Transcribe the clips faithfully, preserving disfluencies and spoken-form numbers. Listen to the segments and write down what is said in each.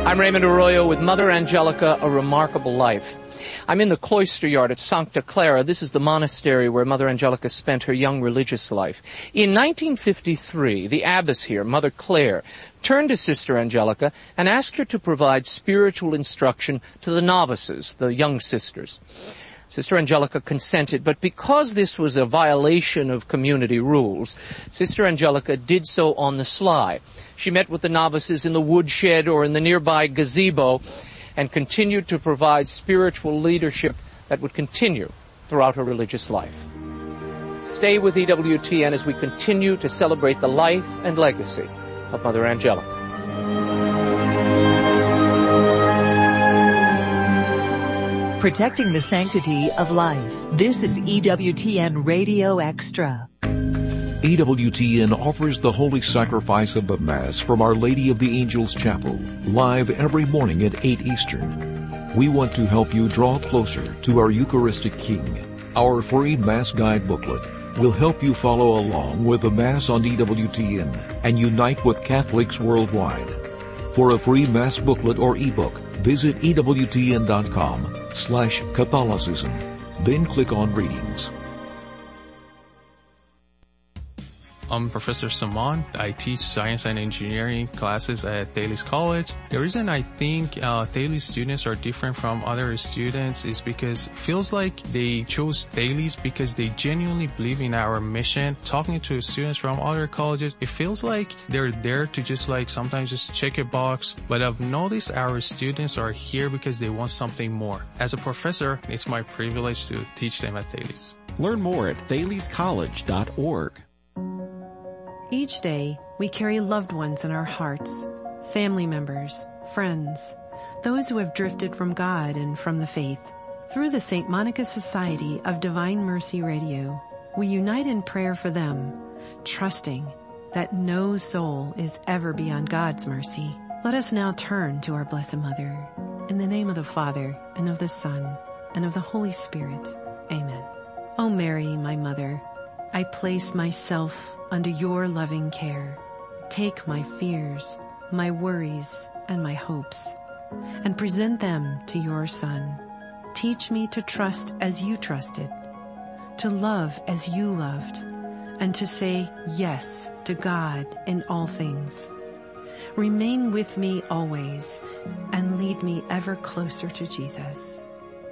I'm Raymond Arroyo with Mother Angelica, A Remarkable Life. I'm in the cloister yard at Sancta Clara. This is the monastery where Mother Angelica spent her young religious life. In nineteen fifty-three, the abbess here, Mother Claire, turned to Sister Angelica and asked her to provide spiritual instruction to the novices, the young sisters. Sister Angelica consented, but because this was a violation of community rules, Sister Angelica did so on the sly. She met with the novices in the woodshed or in the nearby gazebo and continued to provide spiritual leadership that would continue throughout her religious life. Stay with E W T N as we continue to celebrate the life and legacy of Mother Angelica. Protecting the sanctity of life. This is E W T N Radio Extra. E W T N offers the Holy Sacrifice of the Mass from Our Lady of the Angels Chapel, live every morning at eight Eastern. We want to help you draw closer to our Eucharistic King. Our free Mass Guide booklet will help you follow along with the Mass on E W T N and unite with Catholics worldwide. For a free Mass booklet or ebook, visit E W T N dot com slash Catholicism. Then click on Readings. I'm Professor Saman. I teach science and engineering classes at Thales College. The reason I think uh, Thales students are different from other students is because it feels like they chose Thales because they genuinely believe in our mission. Talking to students from other colleges, it feels like they're there to just like sometimes just check a box. But I've noticed our students are here because they want something more. As a professor, it's my privilege to teach them at Thales. Learn more at thales college dot org. Each day, we carry loved ones in our hearts, family members, friends, those who have drifted from God and from the faith. Through the Saint Monica Society of Divine Mercy Radio, we unite in prayer for them, trusting that no soul is ever beyond God's mercy. Let us now turn to our Blessed Mother. In the name of the Father, and of the Son, and of the Holy Spirit. Amen. O Mary, my Mother, I place myself under your loving care. Take my fears, my worries, and my hopes, and present them to your Son. Teach me to trust as you trusted, to love as you loved, and to say yes to God in all things. Remain with me always, and lead me ever closer to Jesus.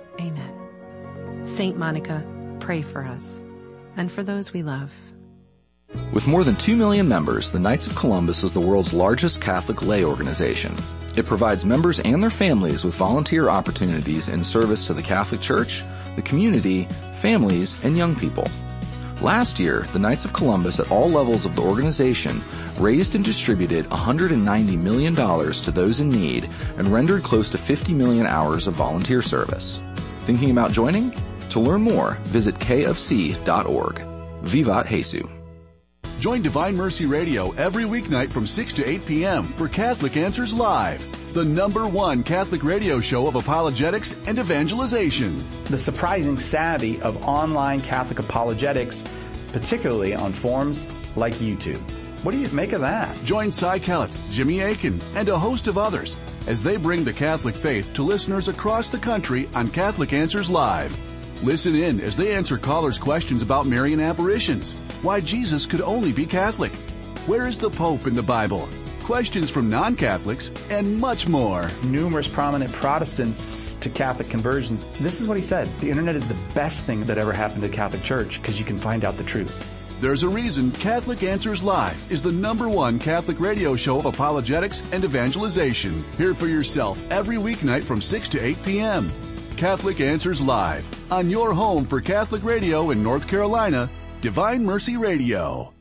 Amen. Saint Monica, pray for us, and for those we love. With more than two million members, the Knights of Columbus is the world's largest Catholic lay organization. It provides members and their families with volunteer opportunities in service to the Catholic Church, the community, families, and young people. Last year, the Knights of Columbus at all levels of the organization raised and distributed one hundred ninety million dollars to those in need and rendered close to fifty million hours of volunteer service. Thinking about joining? To learn more, visit K F C dot org. Vivat Jesu. Join Divine Mercy Radio every weeknight from six to eight p.m. for Catholic Answers Live, the number one Catholic radio show of apologetics and evangelization. The surprising savvy of online Catholic apologetics, particularly on forums like YouTube. What do you make of that? Join Cy Kellett, Jimmy Akin, and a host of others as they bring the Catholic faith to listeners across the country on Catholic Answers Live. Listen in as they answer callers' questions about Marian apparitions, why Jesus could only be Catholic, where is the Pope in the Bible, questions from non-Catholics, and much more. Numerous prominent Protestants to Catholic conversions. This is what he said. The internet is the best thing that ever happened to the Catholic Church because you can find out the truth. There's a reason Catholic Answers Live is the number one Catholic radio show of apologetics and evangelization. Hear it for yourself every weeknight from six to eight p.m. Catholic Answers Live on your home for Catholic radio in North Carolina, Divine Mercy Radio.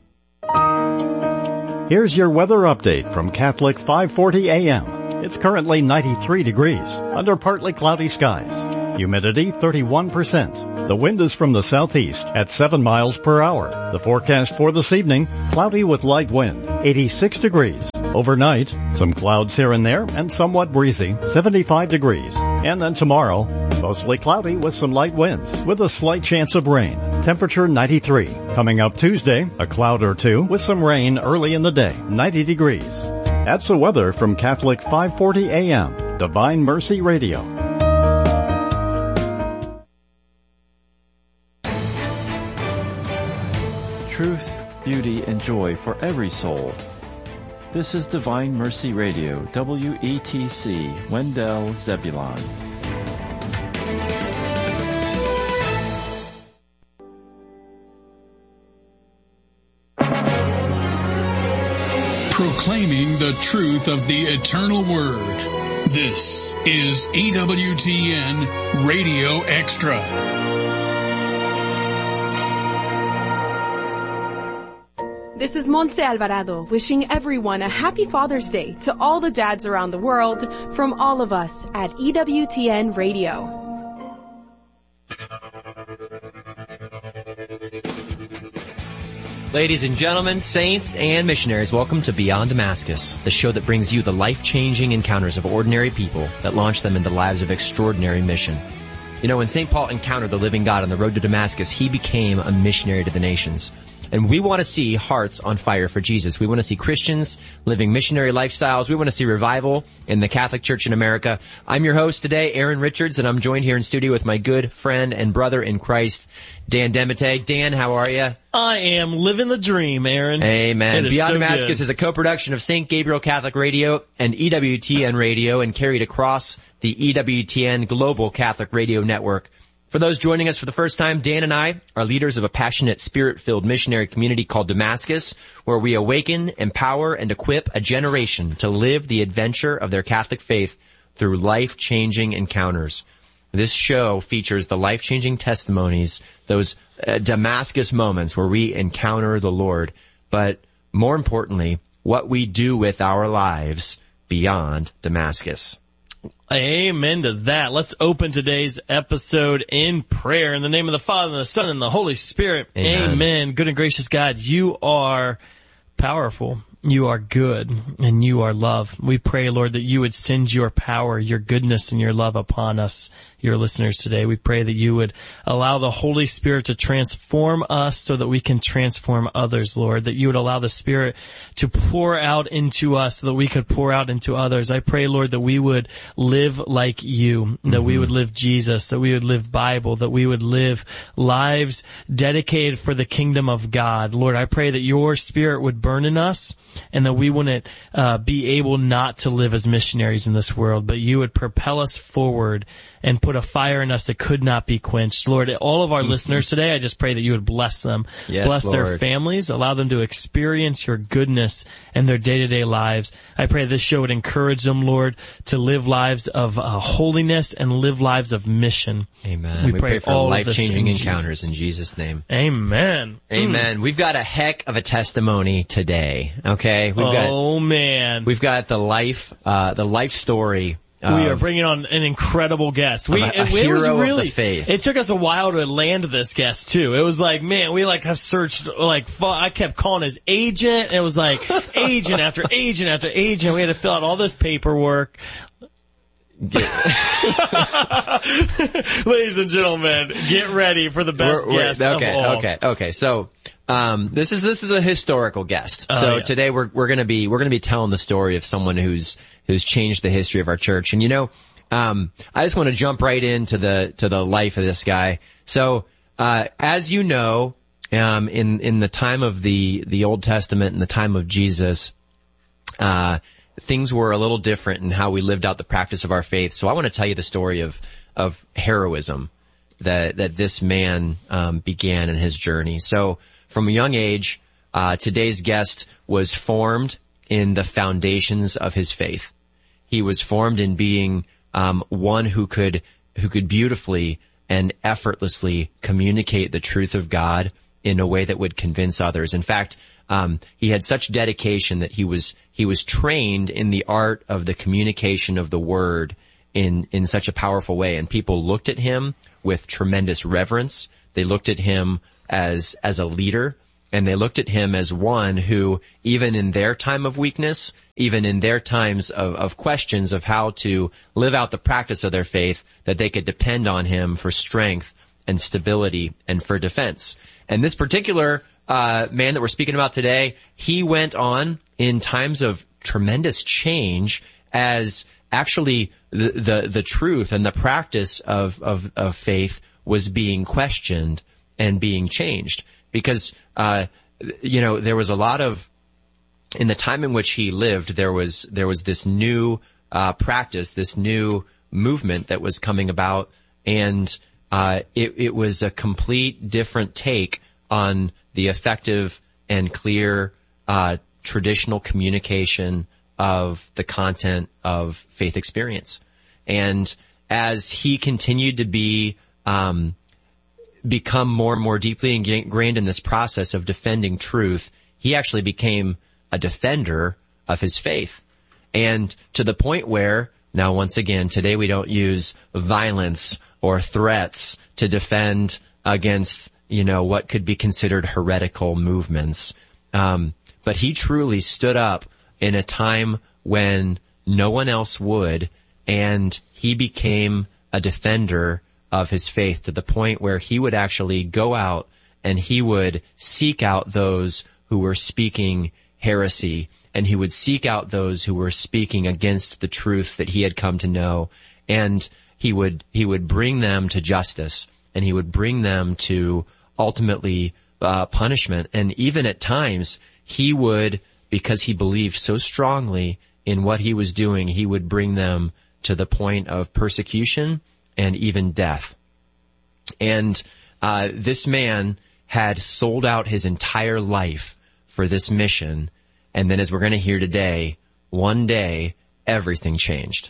Here's your weather update from Catholic five forty A M. It's currently ninety-three degrees under partly cloudy skies. Humidity thirty-one percent. The wind is from the southeast at seven miles per hour. The forecast for this evening, cloudy with light wind, eighty-six degrees. Overnight, some clouds here and there and somewhat breezy, seventy-five degrees. And then tomorrow, mostly cloudy with some light winds with a slight chance of rain. Temperature ninety-three. Coming up Tuesday, a cloud or two with some rain early in the day, ninety degrees. That's the weather from Catholic five forty A M, Divine Mercy Radio. Truth, beauty, and joy for every soul. This is Divine Mercy Radio, W E T C, Wendell, Zebulon. Proclaiming the truth of the eternal word. This is E W T N Radio Extra. This is Montse Alvarado wishing everyone a happy Father's Day to all the dads around the world from all of us at E W T N Radio. Ladies and gentlemen, saints and missionaries, welcome to Beyond Damascus, the show that brings you the life-changing encounters of ordinary people that launch them into lives of extraordinary mission. You know, when Saint Paul encountered the living God on the road to Damascus, he became a missionary to the nations. And we want to see hearts on fire for Jesus. We want to see Christians living missionary lifestyles. We want to see revival in the Catholic Church in America. I'm your host today, Aaron Richards, and I'm joined here in studio with my good friend and brother in Christ, Dan Demete. Dan, how are you? I am living the dream, Aaron. Amen. Beyond so Damascus good. is a co-production of Saint Gabriel Catholic Radio and E W T N Radio and carried across the E W T N Global Catholic Radio Network. For those joining us for the first time, Dan and I are leaders of a passionate, spirit-filled missionary community called Damascus, where we awaken, empower, and equip a generation to live the adventure of their Catholic faith through life-changing encounters. This show features the life-changing testimonies, those uh, Damascus moments where we encounter the Lord, but more importantly, what we do with our lives beyond Damascus. Amen to that. Let's open today's episode in prayer. In the name of the Father, and the Son, and the Holy Spirit. Amen. Amen. Good and gracious God, you are powerful. You are good, and you are love. We pray, Lord, that you would send your power, your goodness, and your love upon us, your listeners today. We pray that you would allow the Holy Spirit to transform us so that we can transform others, Lord, that you would allow the Spirit to pour out into us so that we could pour out into others. I pray, Lord, that we would live like you, that mm-hmm. we would live Jesus, that we would live Bible, that we would live lives dedicated for the kingdom of God. Lord, I pray that your Spirit would burn in us, and that we wouldn't uh, be able not to live as missionaries in this world, but you would propel us forward and put a fire in us that could not be quenched. Lord, all of our mm-hmm. listeners today, I just pray that you would bless them, yes, bless Lord. their families, allow them to experience your goodness in their day-to-day lives. I pray this show would encourage them, Lord, to live lives of uh, holiness and live lives of mission. Amen. We, we pray, pray for life-changing in encounters Jesus. in Jesus' name. Amen. Amen. Mm. We've got a heck of a testimony today. Okay, we've oh, got. Oh man, we've got the life, uh, the life story. We are bringing on an incredible guest. We, a, a it, hero it was really, of the faith. It took us a while to land this guest too. It was like, man, we like have searched, like, I kept calling his agent. And it was like agent after agent after agent. We had to fill out all this paperwork. Ladies and gentlemen, get ready for the best we're, we're, guest okay, of all. Okay, okay, so, um, this is, this is a historical guest. Oh, so yeah. today we're, we're gonna be, we're gonna be telling the story of someone who's, who's changed the history of our church. And you know, um, I just want to jump right into the, to the life of this guy. So, uh, as you know, um, in, in the time of the, the Old Testament and the time of Jesus, uh, things were a little different in how we lived out the practice of our faith. So I want to tell you the story of, of heroism that, that this man, um, began in his journey. So from a young age, uh, today's guest was formed in the foundations of his faith. He was formed in being, um, one who could, who could beautifully and effortlessly communicate the truth of God in a way that would convince others. In fact, um, he had such dedication that he was, he was trained in the art of the communication of the word in, in such a powerful way. And people looked at him with tremendous reverence. They looked at him as, as a leader, and they looked at him as one who, even in their time of weakness, even in their times of, of questions of how to live out the practice of their faith, that they could depend on him for strength and stability and for defense. And this particular uh man that we're speaking about today, he went on in times of tremendous change as actually the, the, the truth and the practice of, of, of faith was being questioned and being changed. Because, uh, you know, there was a lot of, in the time in which he lived, there was, there was this new, uh, practice, this new movement that was coming about, and, uh, it, it was a complete different take on the effective and clear, uh, traditional communication of the content of faith experience. And as he continued to be, um, become more and more deeply ingrained in this process of defending truth, he actually became a defender of his faith. And to the point where, now once again, today we don't use violence or threats to defend against, you know, what could be considered heretical movements. Um, but he truly stood up in a time when no one else would, and he became a defender of his faith to the point where he would actually go out and he would seek out those who were speaking heresy, and he would seek out those who were speaking against the truth that he had come to know, and he would, he would bring them to justice, and he would bring them to ultimately, uh, punishment. And even at times, he would, because he believed so strongly in what he was doing, he would bring them to the point of persecution and even death. And uh this man had sold out his entire life for this mission, and then, as we're going to hear today, one day everything changed.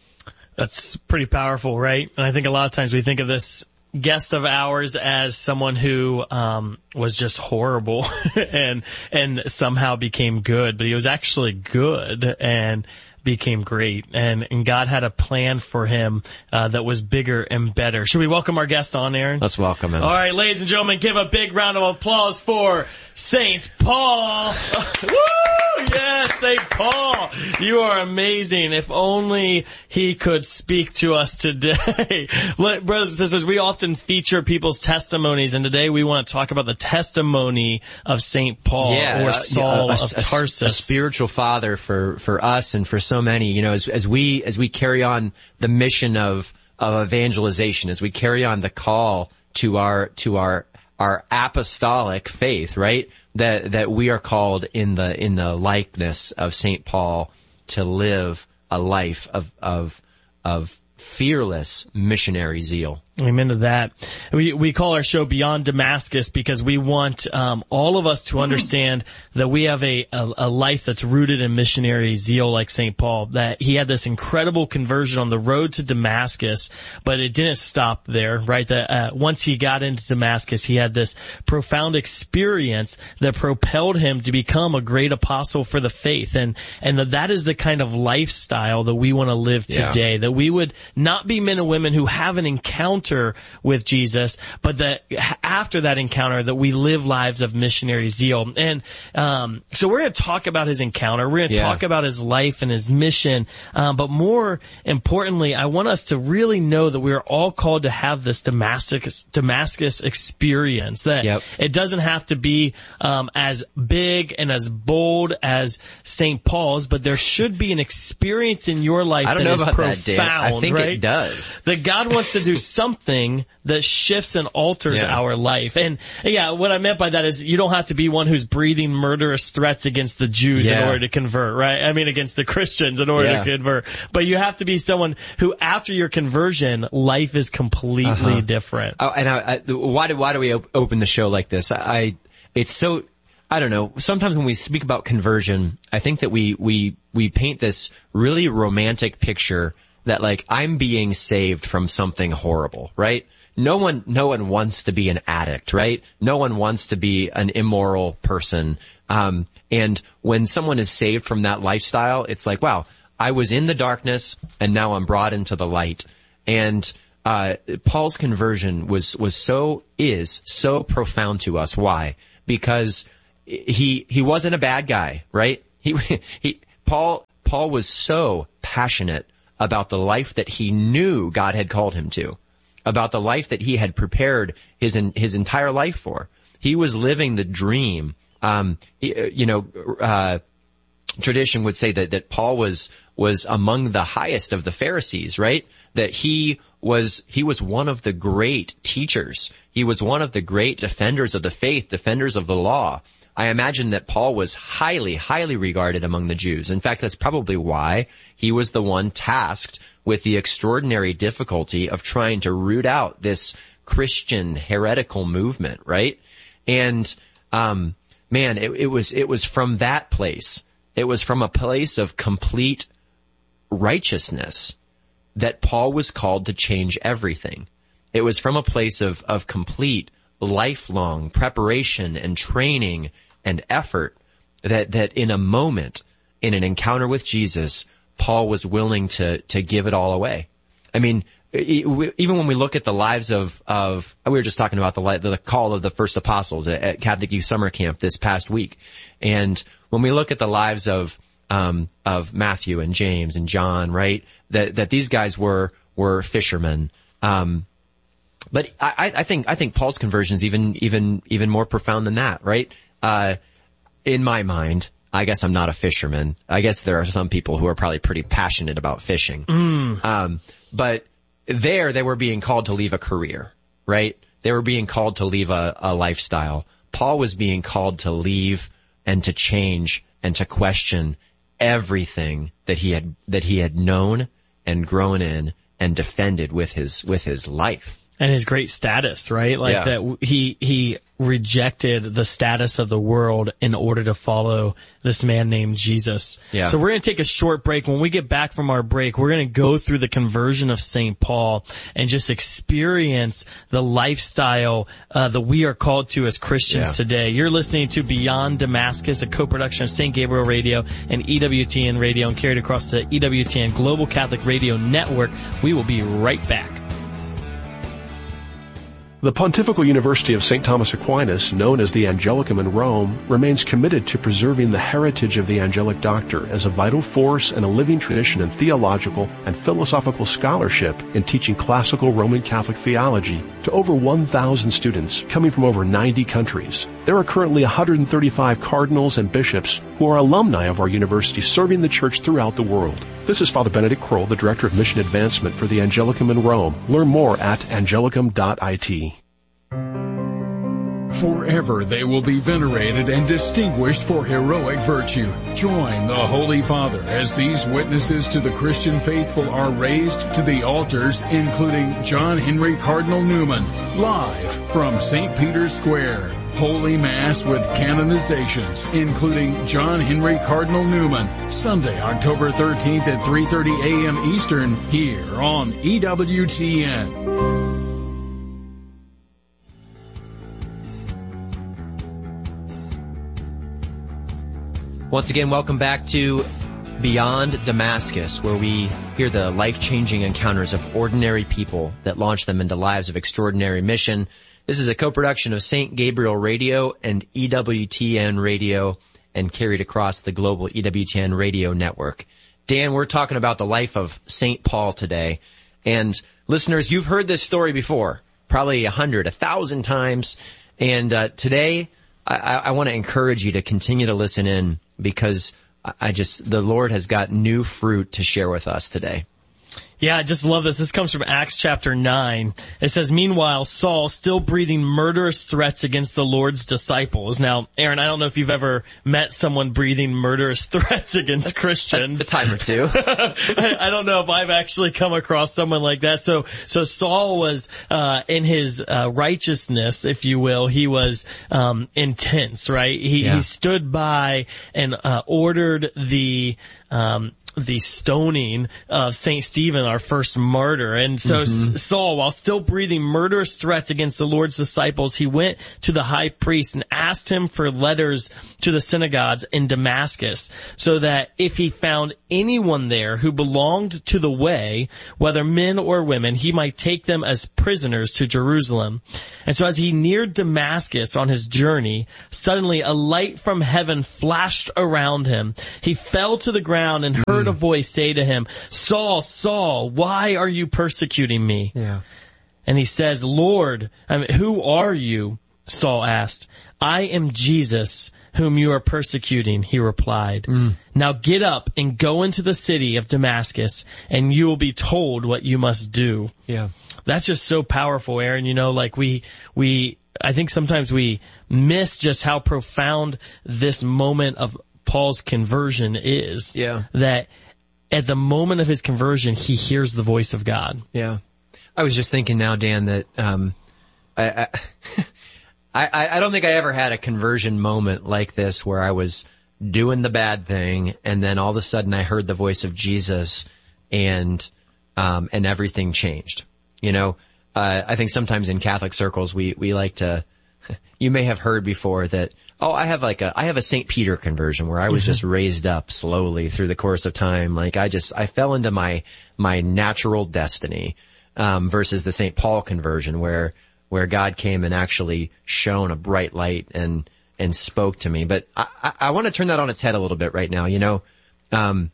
That's pretty powerful, right? And I think a lot of times we think of this guest of ours as someone who um was just horrible and and somehow became good, but he was actually good and became great, and, and God had a plan for him uh, that was bigger and better. Should we welcome our guest on, Aaron? Let's welcome him. All right, ladies and gentlemen, give a big round of applause for Saint Paul. Woo! Yes, Saint Paul. You are amazing. If only he could speak to us today. Brothers and sisters, we often feature people's testimonies, and today we want to talk about the testimony of Saint Paul, yeah, or uh, Saul a, of a, Tarsus. A spiritual father for, for us and for so many, you know, as, as we, as we carry on the mission of, of evangelization, as we carry on the call to our, to our, our apostolic faith, right? That, that we are called in the, in the likeness of Saint Paul to live a life of, of, of fearless missionary zeal. Amen to that. We we call our show Beyond Damascus because we want um all of us to understand that we have a, a a life that's rooted in missionary zeal like Saint Paul, that he had this incredible conversion on the road to Damascus, but it didn't stop there, right? That uh, once he got into Damascus, he had this profound experience that propelled him to become a great apostle for the faith, and and that that is the kind of lifestyle that we want to live today, yeah. That we would not be men and women who have an encounter with Jesus, but that after that encounter that we live lives of missionary zeal. And um so we're going to talk about his encounter. We're going to yeah. talk about his life and his mission. Um but more importantly, I want us to really know that we are all called to have this Damascus Damascus experience. That yep. it doesn't have to be um as big and as bold as Saint Paul's, but there should be an experience in your life I don't that know is about profound. That, Dan. I think right? it does. That God wants to do something that shifts and alters yeah. our life. And yeah, what I meant by that is you don't have to be one who's breathing murderous threats against the Jews yeah. in order to convert, right? I mean, against the Christians in order yeah. to convert. But you have to be someone who, after your conversion, life is completely uh-huh. different. Oh, and I, I, why do why do we op- open the show like this? I, it's so. I don't know. Sometimes when we speak about conversion, I think that we we we paint this really romantic picture that, like, I'm being saved from something horrible, right? No one, no one wants to be an addict, right? No one wants to be an immoral person. Um, and when someone is saved from that lifestyle, it's like, wow, I was in the darkness and now I'm brought into the light. And, uh, Paul's conversion was, was so, is so profound to us. Why? Because he, he wasn't a bad guy, right? He, he, Paul, Paul was so passionate about the life that he knew God had called him to, about the life that he had prepared his his entire life for. He was living the dream. Um, you know, uh, tradition would say that, that Paul was, was among the highest of the Pharisees, right? That he was, he was one of the great teachers. He was one of the great defenders of the faith, defenders of the law. I imagine that Paul was highly, highly regarded among the Jews. In fact, that's probably why he was the one tasked with the extraordinary difficulty of trying to root out this Christian heretical movement, right? And, um, man, it, it was, it was from that place. It was from a place of complete righteousness that Paul was called to change everything. It was from a place of, of complete lifelong preparation and training and effort that, that in a moment, in an encounter with Jesus, Paul was willing to, to give it all away. I mean, even when we look at the lives of, of, we were just talking about the, the call of the first apostles at, at Catholic Youth Summer Camp this past week. And when we look at the lives of, um, of Matthew and James and John, right, that, that these guys were, were fishermen. Um, but I, I think, I think Paul's conversion is even, even, even more profound than that, right? Uh, in my mind, I guess I'm not a fisherman. I guess there are some people who are probably pretty passionate about fishing. Mm. Um, but there they were being called to leave a career, right? They were being called to leave a, a lifestyle. Paul was being called to leave and to change and to question everything that he had, that he had known and grown in and defended with his, with his life. And his great status, right? Like Yeah. that he, he rejected the status of the world in order to follow this man named Jesus. Yeah. So we're going to take a short break. When we get back from our break, we're going to go through the conversion of Saint Paul and just experience the lifestyle, uh, that we are called to as Christians Yeah. today. You're listening to Beyond Damascus, a co-production of Saint Gabriel Radio and E W T N Radio, and carried across the E W T N Global Catholic Radio Network. We will be right back. The Pontifical University of Saint Thomas Aquinas, known as the Angelicum in Rome, remains committed to preserving the heritage of the angelic doctor as a vital force and a living tradition in theological and philosophical scholarship in teaching classical Roman Catholic theology to over one thousand students coming from over ninety countries. There are currently one hundred thirty-five cardinals and bishops who are alumni of our university serving the Church throughout the world. This is Father Benedict Kroll, the Director of Mission Advancement for the Angelicum in Rome. Learn more at angelicum dot I T. Forever they will be venerated and distinguished for heroic virtue. Join the Holy Father as these witnesses to the Christian faithful are raised to the altars, including John Henry Cardinal Newman, live from Saint Peter's Square. Holy Mass with canonizations, including John Henry Cardinal Newman, Sunday, October thirteenth at three thirty a.m. Eastern, here on E W T N. Once again, welcome back to Beyond Damascus, where we hear the life-changing encounters of ordinary people that launch them into lives of extraordinary mission. This is a co-production of Saint Gabriel Radio and E W T N Radio, and carried across the global E W T N Radio network. Dan, we're talking about the life of Saint Paul today. And listeners, you've heard this story before, probably a hundred, a thousand times. And uh, today, I, I want to encourage you to continue to listen in, because I just, the Lord has got new fruit to share with us today. Yeah, I just love this. This comes from Acts chapter nine. It says, meanwhile, Saul, still breathing murderous threats against the Lord's disciples. Now, Aaron, I don't know if you've ever met someone breathing murderous threats against Christians. A time or two. I, I don't know if I've actually come across someone like that. So, so Saul was, uh, in his, uh, righteousness, if you will, he was, um, intense, right? He, Yeah. he stood by and, uh, ordered the, um, the stoning of Saint Stephen, our first martyr. And so mm-hmm. Saul, while still breathing murderous threats against the Lord's disciples, he went to the high priest and asked him for letters to the synagogues in Damascus, so that if he found anyone there who belonged to the way, whether men or women, he might take them as prisoners to Jerusalem. And so as he neared Damascus on his journey, suddenly a light from heaven flashed around him. He fell to the ground and heard a voice say to him, Saul, Saul, why are you persecuting me? Yeah. And he says, Lord, I mean, who are you? Saul asked. I am Jesus, whom you are persecuting, he replied. Mm. Now get up and go into the city of Damascus, and you will be told what you must do. Yeah. That's just so powerful, Aaron. You know, like we, we, I think sometimes we miss just how profound this moment of Paul's conversion is. Yeah. That at the moment of his conversion, he hears the voice of God. Yeah. I was just thinking now, Dan, that, um, I, I, I, I don't think I ever had a conversion moment like this where I was doing the bad thing and then all of a sudden I heard the voice of Jesus and, um, and everything changed. You know, uh, I think sometimes in Catholic circles, we, we like to, you may have heard before that, oh, I have like a, I have a Saint Peter conversion where I was just raised up slowly through the course of time. Like I just, I fell into my, my natural destiny, um, versus the Saint Paul conversion where, where God came and actually shone a bright light and, and spoke to me. But I, I, I want to turn that on its head a little bit right now. You know, um,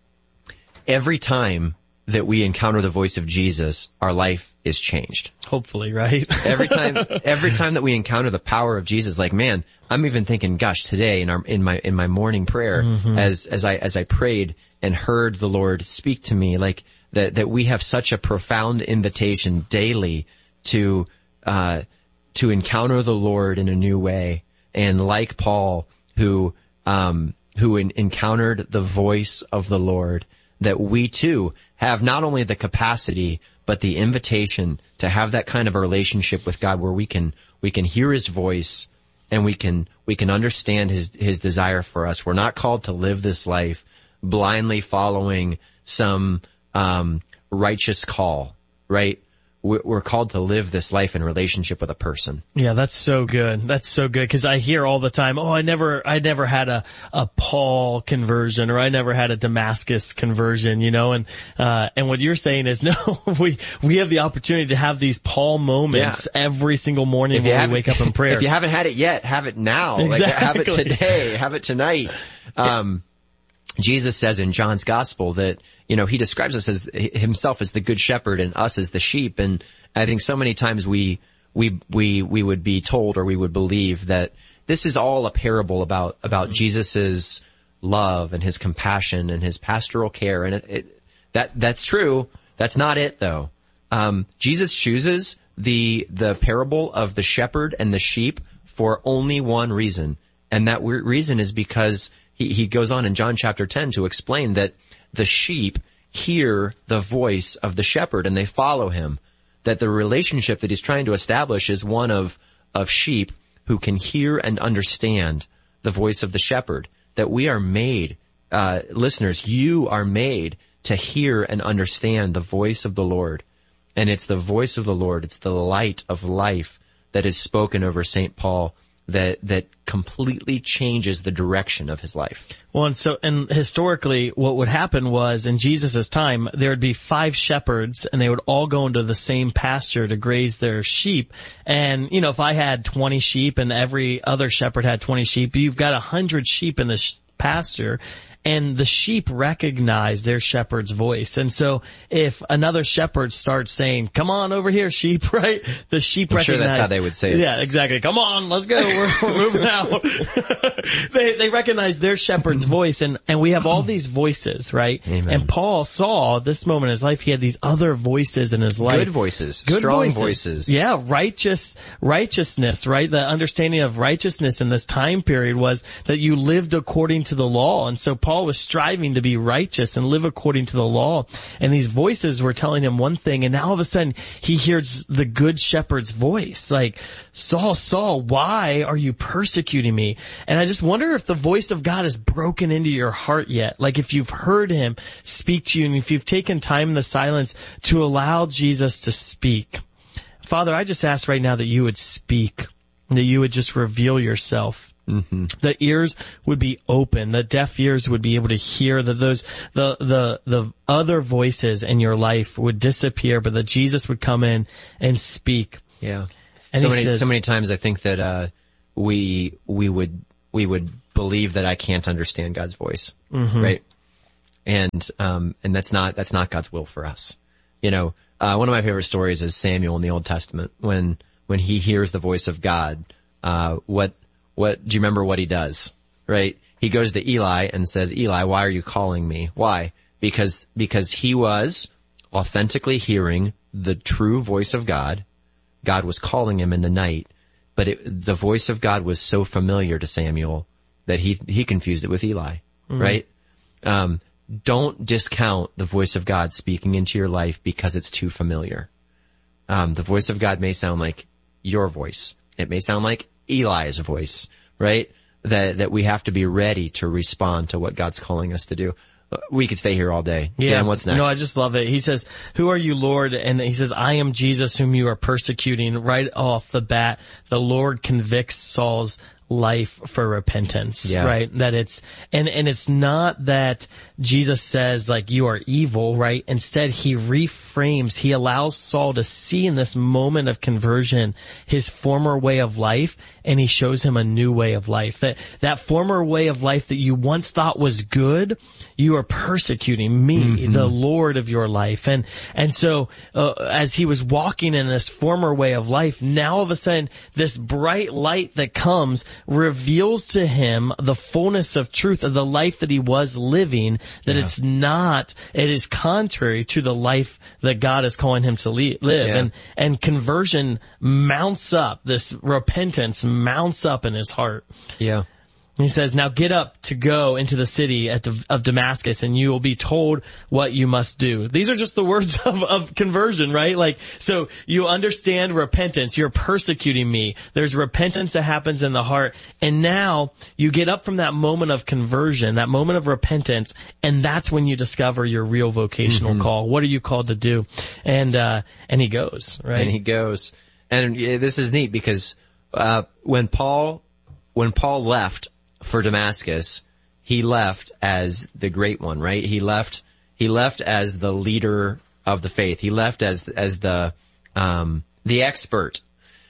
every time that we encounter the voice of Jesus, our life is changed. Hopefully, right? every time, every time that we encounter the power of Jesus, like, man, I'm even thinking, gosh, today in our, in my, in my morning prayer, mm-hmm. as, as I, as I prayed and heard the Lord speak to me, like that, that we have such a profound invitation daily to, uh, to encounter the Lord in a new way. And like Paul, who, um, who in, encountered the voice of the Lord, that we too have not only the capacity, but the invitation to have that kind of a relationship with God where we can, we can hear his voice and we can, we can understand his, his desire for us. We're not called to live this life blindly following some, um, righteous call, right? We're called to live this life in relationship with a person. Yeah, that's so good. That's so good because I hear all the time, oh, I never, I never had a, a Paul conversion or I never had a Damascus conversion, you know, and, uh, and what you're saying is no, we, we have the opportunity to have these Paul moments yeah. every single morning when we wake up in prayer. If you haven't had it yet, have it now. Exactly. Like, have it today. Have it tonight. Um, Jesus says in John's gospel that, you know, he describes us as himself as the good shepherd and us as the sheep. And I think so many times we, we, we, we would be told or we would believe that this is all a parable about, about Jesus's love and his compassion and his pastoral care. And it, it, that, that's true. That's not it though. Um, Jesus chooses the, the parable of the shepherd and the sheep for only one reason. And that reason is because he, he goes on in John chapter ten to explain that the sheep hear the voice of the shepherd and they follow him. That the relationship that he's trying to establish is one of, of sheep who can hear and understand the voice of the shepherd. That we are made, uh, listeners, you are made to hear and understand the voice of the Lord. And it's the voice of the Lord, it's the light of life that is spoken over Saint Paul that, that completely changes the direction of his life. Well, and so, and historically, what would happen was in Jesus' time, there would be five shepherds and they would all go into the same pasture to graze their sheep. And, you know, if I had twenty sheep and every other shepherd had twenty sheep, you've got a hundred sheep in the sh- pasture. And the sheep recognize their shepherd's voice. And so if another shepherd starts saying, come on over here, sheep, right? The sheep I'm recognize. sure that's how they would say it. Yeah, exactly. Come on, let's go. We're, we're moving out. they, they recognize their shepherd's voice. And, and we have all these voices, right? Amen. And Paul saw this moment in his life. He had these other voices in his life. Good voices. Good strong voices. voices. Yeah, righteous, righteousness, right? The understanding of righteousness in this time period was that you lived according to the law. And so Paul was striving to be righteous and live according to the law. And these voices were telling him one thing, and now all of a sudden he hears the good shepherd's voice. Like, Saul, Saul, why are you persecuting me? And I just wonder if the voice of God has broken into your heart yet. Like if you've heard him speak to you and if you've taken time in the silence to allow Jesus to speak. Father, I just ask right now that you would speak, that you would just reveal yourself. Mm-hmm. The ears would be open. The deaf ears would be able to hear that those, the, the, the other voices in your life would disappear, but that Jesus would come in and speak. Yeah. And so he many, says, so many times I think that, uh, we, we would, we would believe that I can't understand God's voice. Mm-hmm. Right. And, um, and that's not, that's not God's will for us. You know, uh, one of my favorite stories is Samuel in the Old Testament when, when he hears the voice of God, uh, what, What, do you remember what he does? Right? he goes to Eli and says, Eli, why are you calling me? Why? Because, because he was authentically hearing the true voice of God. God was calling him in the night, but it, the voice of God was so familiar to Samuel that he, he confused it with Eli, mm-hmm. right? Um, don't discount the voice of God speaking into your life because it's too familiar. Um, the voice of God may sound like your voice. It may sound like Eli's voice, right? That, that we have to be ready to respond to what God's calling us to do. We could stay here all day. Yeah. Dan, what's next? No, I just love it. He says, who are you, Lord? And he says, I am Jesus whom you are persecuting. Right off the bat, the Lord convicts Saul's life for repentance, yeah. right? That it's, and, and it's not that Jesus says like you are evil, right? Instead, he reframes, he allows Saul to see in this moment of conversion his former way of life, and he shows him a new way of life. That, that former way of life that you once thought was good, you are persecuting me, mm-hmm. the Lord of your life. And, and so, uh, as he was walking in this former way of life, now all of a sudden, this bright light that comes reveals to him the fullness of truth of the life that he was living, that yeah. it's not, it is contrary to the life that God is calling him to le- live. Yeah. And, and conversion mounts up, this repentance mounts up in his heart. Yeah. He says, now get up to go into the city at the, of Damascus, and you will be told what you must do. These are just the words of, of conversion, right? Like, so you understand repentance. You're persecuting me. There's repentance that happens in the heart. And now you get up from that moment of conversion, that moment of repentance, and that's when you discover your real vocational mm-hmm. call. What are you called to do? And, uh, and he goes, right? And he goes. And this is neat because, uh, when Paul, when Paul left for Damascus, he left as the great one, right? He left, he left as the leader of the faith. He left as, as the, um, the expert.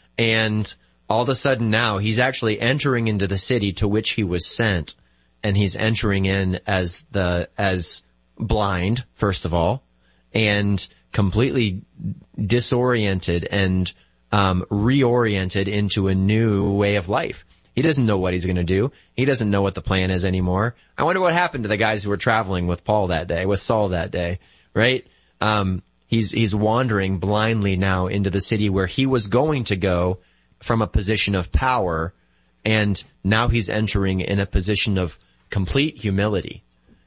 And all of a sudden now he's actually entering into the city to which he was sent. And he's entering in as the, as blind, first of all, and completely disoriented and, um, reoriented into a new way of life. He doesn't know what he's going to do. He doesn't know what the plan is anymore. I wonder what happened to the guys who were traveling with Paul that day, with Saul that day, right? Um, he's, he's wandering blindly now into the city where he was going to go from a position of power, and now he's entering in a position of complete humility.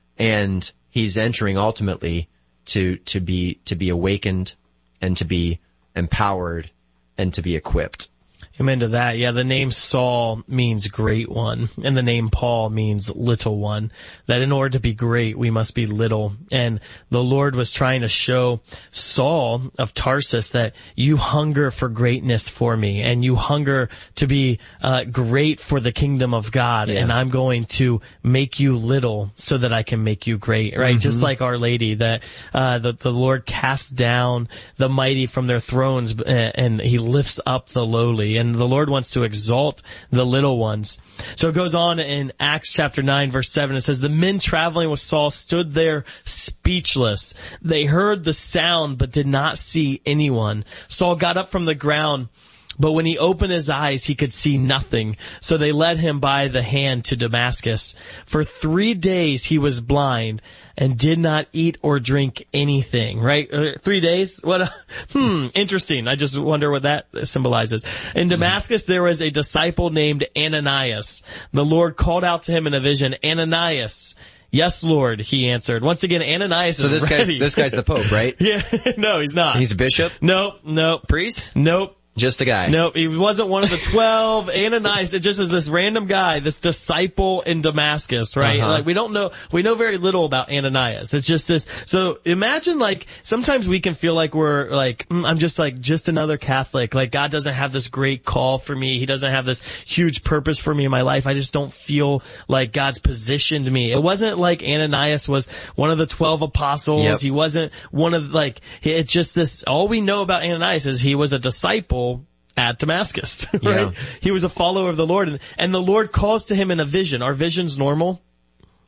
And he's entering ultimately to, to be, to be awakened and to be empowered and to be equipped. Amen to that. Yeah, the name Saul means great one, and the name Paul means little one. That in order to be great, we must be little. And the Lord was trying to show Saul of Tarsus that you hunger for greatness for me, and you hunger to be uh great for the kingdom of God, yeah. and I'm going to make you little so that I can make you great, right? Mm-hmm. Just like Our Lady, that uh the, the Lord casts down the mighty from their thrones, and he lifts up the lowly. And the Lord wants to exalt the little ones. So it goes on in Acts chapter nine verse seven. It says, the men traveling with Saul stood there speechless. They heard the sound but did not see anyone. Saul got up from the ground, but when he opened his eyes, he could see nothing. So they led him by the hand to Damascus. For three days he was blind and did not eat or drink anything, right? Uh, three days? What a, hmm, interesting. I just wonder what that symbolizes. In Damascus, there was a disciple named Ananias. The Lord called out to him in a vision, Ananias. Yes, Lord, he answered. Once again, Ananias so is this ready. Guy's, this guy's the Pope, right? Yeah. No, he's not. He's a bishop? Nope, nope. Priest? Nope. Just a guy. No, he wasn't one of the twelve. Ananias, it just is this random guy, this disciple in Damascus, right? Uh-huh. Like we don't know, we know very little about Ananias. It's just this, so imagine like, sometimes we can feel like we're like, mm, I'm just like, just another Catholic. Like God doesn't have this great call for me. He doesn't have this huge purpose for me in my life. I just don't feel like God's positioned me. It wasn't like Ananias was one of the twelve apostles. Yep. He wasn't one of like, it's just this, all we know about Ananias is he was a disciple at Damascus, right? Yeah. He was a follower of the Lord, and, and the Lord calls to him in a vision. Are visions normal?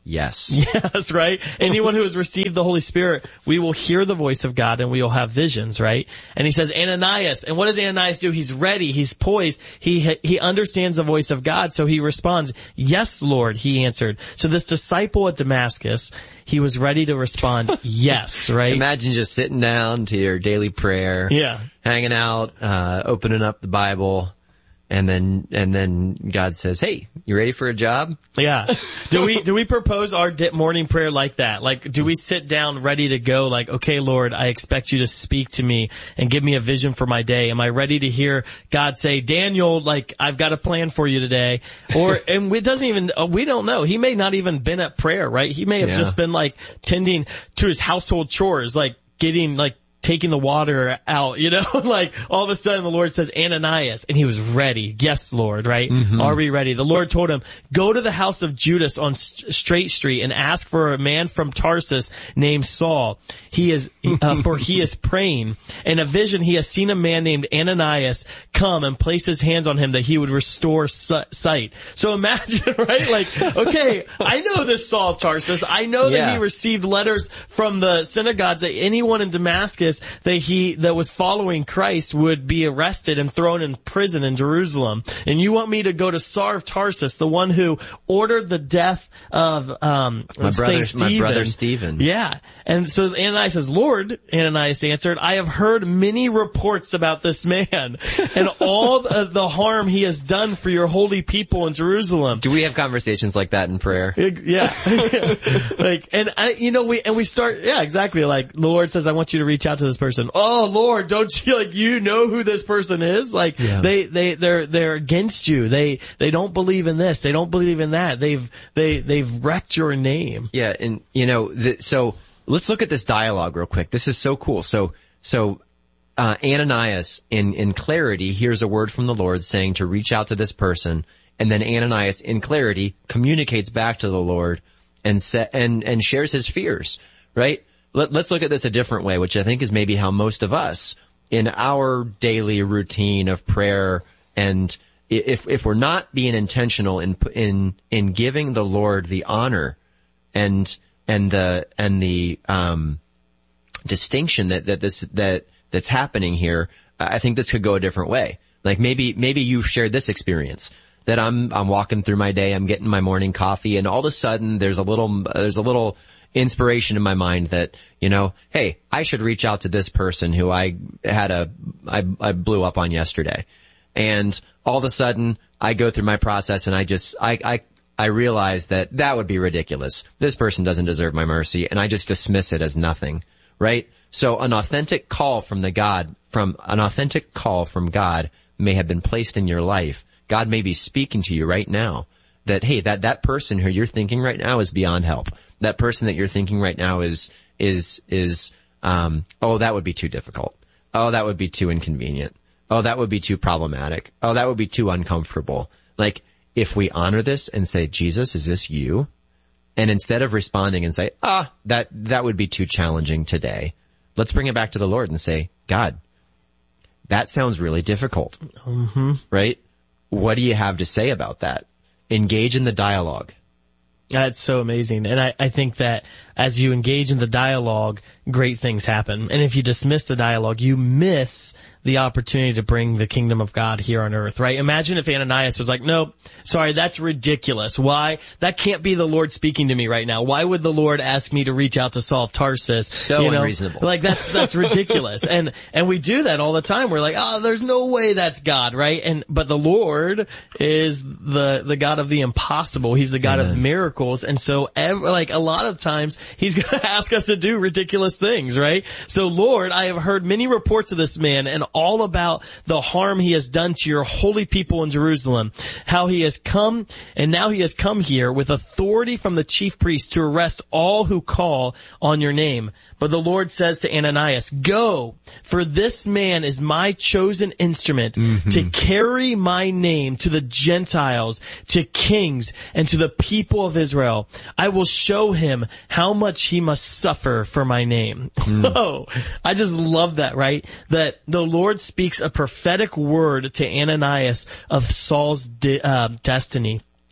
Yes. Yes, right? Anyone who has received the Holy Spirit, we will hear the voice of God and we will have visions, right? And he says, Ananias. And what does Ananias do? He's ready. He's poised. He, he understands the voice of God. So he responds, yes, Lord, he answered. So this disciple at Damascus, he was ready to respond, yes, right? Imagine just sitting down to your daily prayer. Yeah. Hanging out, uh, opening up the Bible. And then, and then God says, hey, you ready for a job? Yeah. Do we, do we propose our di- morning prayer like that? Like, do we sit down ready to go like, okay, Lord, I expect you to speak to me and give me a vision for my day. Am I ready to hear God say, Daniel, like, I've got a plan for you today? Or, and it doesn't even, we don't know. He may not even been at prayer, right? He may have Yeah. just been like tending to his household chores, like getting like, taking the water out, you know, like all of a sudden the Lord says, Ananias, and he was ready. Yes, Lord, right? Mm-hmm. Are we ready? The Lord told him, go to the house of Judas on S- Straight Street and ask for a man from Tarsus named Saul. He is, uh, for he is praying. In a vision, he has seen a man named Ananias come and place his hands on him that he would restore sight. So imagine, right? Like, okay, I know this Saul of Tarsus. I know that Yeah. he received letters from the synagogues that anyone in Damascus that he, that was following Christ would be arrested and thrown in prison in Jerusalem. And you want me to go to Saul of Tarsus, the one who ordered the death of, um, My of brother, Saint Stephen. my brother Stephen. Yeah. And so Ananias says, Lord, Ananias answered, I have heard many reports about this man and all the, the harm he has done for your holy people in Jerusalem. Do we have conversations like that in prayer? Yeah. Like, and I, you know, we, and we start, yeah, exactly. Like, the Lord says, I want you to reach out to this person. Oh, Lord, don't you, like, you know who this person is? Like, Yeah. they, they, they're, they're against you. They, they don't believe in this. They don't believe in that. They've, they, they've wrecked your name. Yeah, and you know, the, so let's look at this dialogue real quick. This is so cool. So, so, uh, Ananias in, in clarity hears a word from the Lord saying to reach out to this person, and then Ananias in clarity communicates back to the Lord and sa- and, and shares his fears, right? Let, let's look at this a different way, which I think is maybe how most of us in our daily routine of prayer, and if, if we're not being intentional in, in, in giving the Lord the honor and, and the, and the, um, distinction that, that this, that, that's happening here, I think this could go a different way. Like maybe, maybe you've shared this experience that I'm, I'm walking through my day, I'm getting my morning coffee, and all of a sudden there's a little, there's a little inspiration in my mind that, you know, hey, I should reach out to this person who I had a, I, I blew up on yesterday. And all of a sudden I go through my process and I just, I, I, I realize that that would be ridiculous. This person doesn't deserve my mercy, and I just dismiss it as nothing, right? So an authentic call from the God, from an authentic call from God may have been placed in your life. God may be speaking to you right now that, hey, that, that person who you're thinking right now is beyond help. That person that you're thinking right now is, is, is, um, oh, that would be too difficult. Oh, that would be too inconvenient. Oh, that would be too problematic. Oh, that would be too uncomfortable. Like, if we honor this and say, Jesus, is this you? And instead of responding and say, ah, that, that would be too challenging today, let's bring it back to the Lord and say, God, that sounds really difficult. Mm-hmm. Right? What do you have to say about that? Engage in the dialogue. That's so amazing. And I, I think that as you engage in the dialogue, great things happen. And if you dismiss the dialogue, you miss the opportunity to bring the kingdom of God here on earth, right? Imagine if Ananias was like, nope, sorry, that's ridiculous. Why? That can't be the Lord speaking to me right now. Why would the Lord ask me to reach out to Saul of Tarsus? So you know? unreasonable. Like that's, that's ridiculous. And, and we do that all the time. We're like, oh, there's no way that's God, right? And, but the Lord is the, the God of the impossible. He's the God Amen. of miracles. And so ev- like a lot of times he's going to ask us to do ridiculous things, right? So Lord, I have heard many reports of this man and all about the harm he has done to your holy people in Jerusalem, how he has come, and now he has come here with authority from the chief priest to arrest all who call on your name. But the Lord says to Ananias, go, for this man is my chosen instrument mm-hmm. to carry my name to the Gentiles, to kings, and to the people of Israel. I will show him how much he must suffer for my name. Mm. Oh, I just love that, right? That the Lord speaks a prophetic word to Ananias of Saul's de- uh, destiny.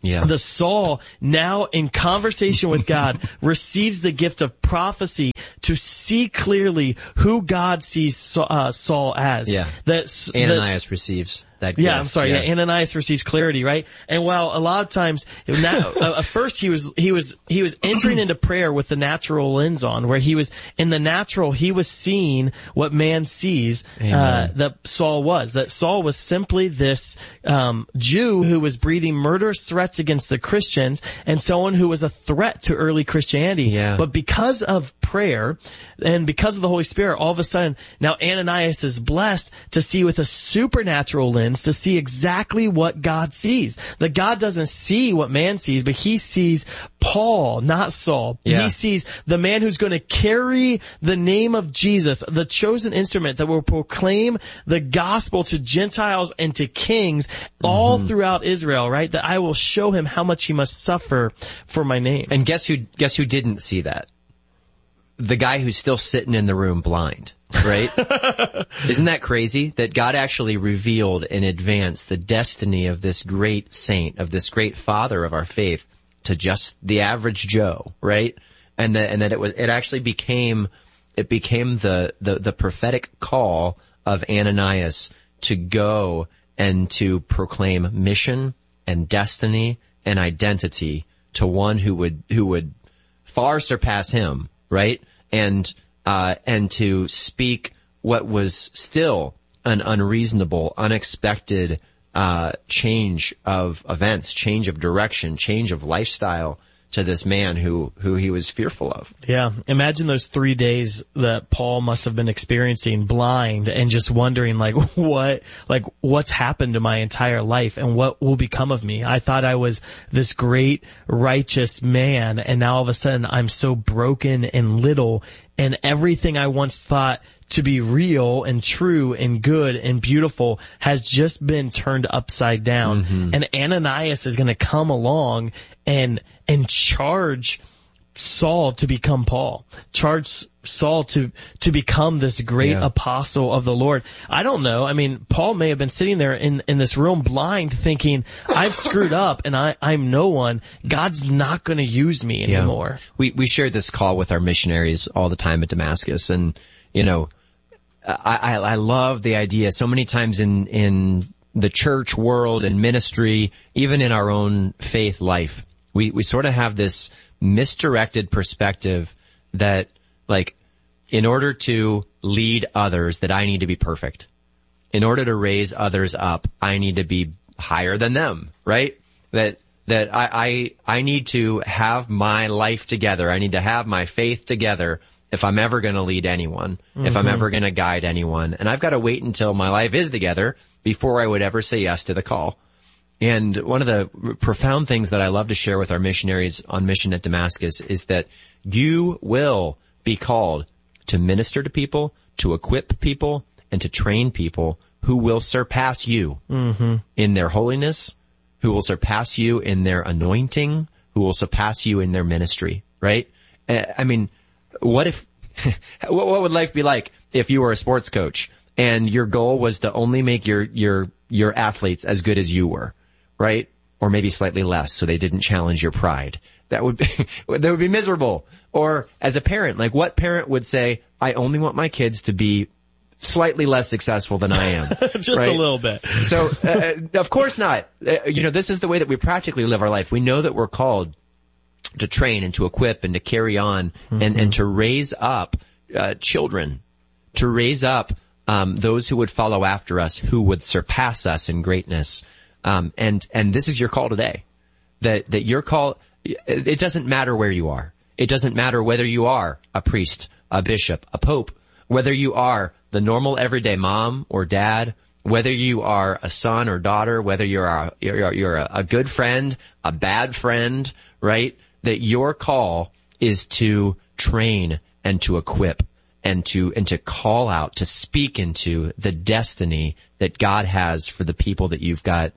Yeah. The Saul, now in conversation with God, receives the gift of prophecy to see clearly who God sees uh, Saul as. Yeah. That Ananias that, receives that gift. Yeah, I'm sorry. Yeah. yeah, Ananias receives clarity, right? And while a lot of times, now, uh, at first he was he was he was entering into prayer with the natural lens on, where he was in the natural, he was seeing what man sees. Uh, that Saul was. That Saul was simply this um Jew who was breathing murderous threats against the Christians, and someone who was a threat to early Christianity. Yeah. But because of prayer and because of the Holy Spirit, all of a sudden now Ananias is blessed to see with a supernatural lens, to see exactly what God sees. That God doesn't see what man sees, but he sees Paul, not Saul. Yeah. He sees the man who's going to carry the name of Jesus, the chosen instrument that will proclaim the gospel to Gentiles and to kings all mm-hmm. throughout Israel, right? That I will show him how much he must suffer for my name. And guess who, guess who didn't see that? The guy who's still sitting in the room blind, right? Isn't that crazy? That God actually revealed in advance the destiny of this great saint, of this great father of our faith, to just the average Joe, right? And that, and that it was, it actually became, it became the, the, the prophetic call of Ananias to go and to proclaim mission and destiny and identity to one who would, who would far surpass him, right? And, uh, and to speak what was still an unreasonable, unexpected, uh, change of events, change of direction, change of lifestyle to this man who, who he was fearful of. Yeah. Imagine those three days that Paul must have been experiencing blind and just wondering like what, like what's happened to my entire life and what will become of me. I thought I was this great righteous man, and now all of a sudden I'm so broken and little, and everything I once thought to be real and true and good and beautiful has just been turned upside down. Mm-hmm. And Ananias is going to come along and and charge Saul to become Paul, charge Saul to to become this great yeah. apostle of the Lord. I don't know. I mean, Paul may have been sitting there in in this room blind, thinking, I've screwed up and I I'm no one. God's not going to use me anymore. Yeah. We we shared this call with our missionaries all the time at Damascus, and you know, I, I, I love the idea so many times in, in the church world and ministry, even in our own faith life, we, we sort of have this misdirected perspective that, like, in order to lead others, that I need to be perfect. In order to raise others up, I need to be higher than them, right? That, that I, I, I need to have my life together. I need to have my faith together if I'm ever going to lead anyone, mm-hmm. if I'm ever going to guide anyone. And I've got to wait until my life is together before I would ever say yes to the call. And one of the profound things that I love to share with our missionaries on mission at Damascus is that you will be called to minister to people, to equip people, and to train people who will surpass you mm-hmm. in their holiness, who will surpass you in their anointing, who will surpass you in their ministry, right? I mean, what if, what, what would life be like if you were a sports coach and your goal was to only make your, your, your athletes as good as you were, right? Or maybe slightly less so they didn't challenge your pride. That would be, that would be miserable. Or as a parent, like what parent would say, I only want my kids to be slightly less successful than I am. Just right? a little bit. So, uh, of course not. Uh, you know, this is the way that we practically live our life. We know that we're called to train and to equip and to carry on mm-hmm. and, and to raise up uh, children, to raise up um, those who would follow after us, who would surpass us in greatness. Um, and and this is your call today. That that your call. It doesn't matter where you are. It doesn't matter whether you are a priest, a bishop, a pope, whether you are the normal everyday mom or dad, whether you are a son or daughter, whether you're a, you're, you're a, a good friend, a bad friend, right? That your call is to train and to equip and to, and to call out, to speak into the destiny that God has for the people that you've got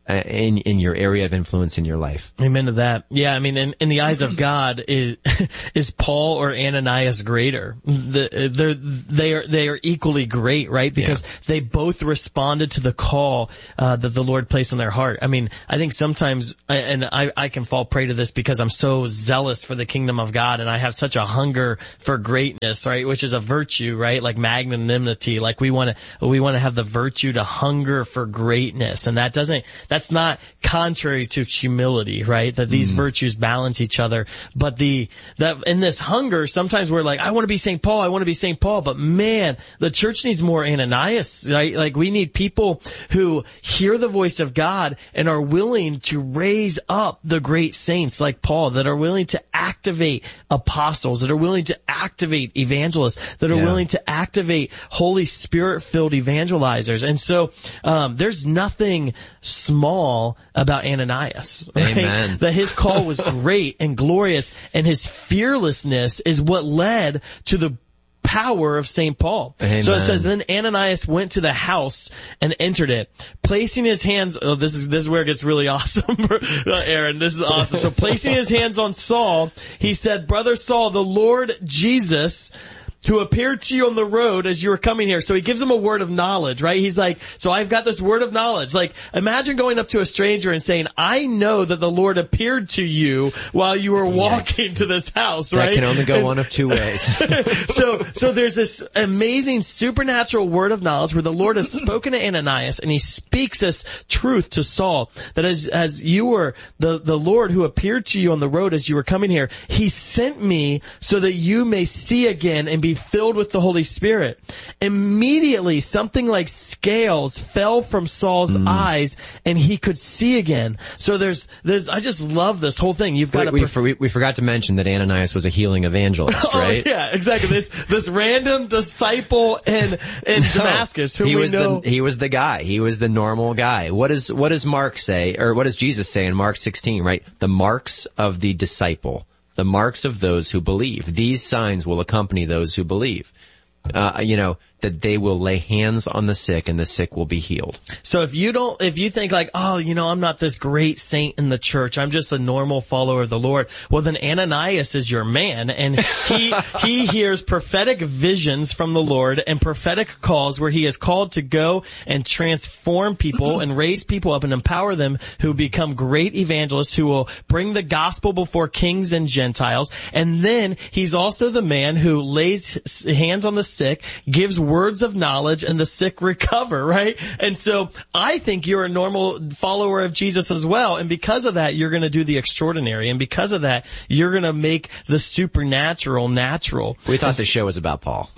in in your area of influence in your life. Amen to that. Yeah, I mean, in, in the eyes of God, is is Paul or Ananias greater? The, they're they are they are equally great, right? Because yeah. they both responded to the call uh, that the Lord placed on their heart. I mean, I think sometimes, and I I can fall prey to this because I'm so zealous for the kingdom of God, and I have such a hunger for greatness, right? Which is a virtue, right? Like magnanimity. Like we want to we want to have the virtue to hunger for greatness, and that doesn't that That's not contrary to humility, right? That these mm. virtues balance each other. But the, that, in this hunger, sometimes we're like, I want to be Saint Paul, I want to be Saint Paul. But man, the church needs more Ananias, right? Like we need people who hear the voice of God and are willing to raise up the great saints like Paul, that are willing to activate apostles, that are willing to activate evangelists, that are yeah. willing to activate Holy Spirit-filled evangelizers. And so, um, there's nothing small about Ananias, right? Amen. That his call was great and glorious, and his fearlessness is what led to the power of Saint Paul. Amen. So it says, then Ananias went to the house and entered it, placing his hands, oh, this is, this is where it gets really awesome, Aaron, this is awesome. So placing his hands on Saul, he said, Brother Saul, the Lord Jesus, who appeared to you on the road as you were coming here. So he gives him a word of knowledge, right? He's like, so I've got this word of knowledge. Like, imagine going up to a stranger and saying, I know that the Lord appeared to you while you were walking yes. to this house, right? That can only go and, one of two ways. so, so there's this amazing supernatural word of knowledge where the Lord has spoken to Ananias, and he speaks this truth to Saul, that as, as you were the, the Lord who appeared to you on the road as you were coming here, he sent me so that you may see again and be filled with the Holy Spirit. Immediately, something like scales fell from Saul's mm. eyes, and he could see again. So there's, there's, I just love this whole thing. You've got we, to. Perf- we, we forgot to mention that Ananias was a healing evangelist, right? Oh, yeah, exactly. This, this random disciple in, in no, Damascus who he we was know. The, he was the guy. He was the normal guy. What does, what does Mark say, or what does Jesus say in Mark sixteen, right? The marks of the disciple. The marks of those who believe. These signs will accompany those who believe. Uh, you know, that they will lay hands on the sick and the sick will be healed. So if you don't, if you think like, oh, you know, I'm not this great saint in the church, I'm just a normal follower of the Lord, well then Ananias is your man, and he, he hears prophetic visions from the Lord and prophetic calls where he is called to go and transform people and raise people up and empower them who become great evangelists who will bring the gospel before kings and Gentiles. And then he's also the man who lays hands on the sick, gives words of knowledge, and the sick recover, right? And so I think you're a normal follower of Jesus as well. And because of that, you're going to do the extraordinary. And because of that, you're going to make the supernatural natural. We thought the show was about Paul.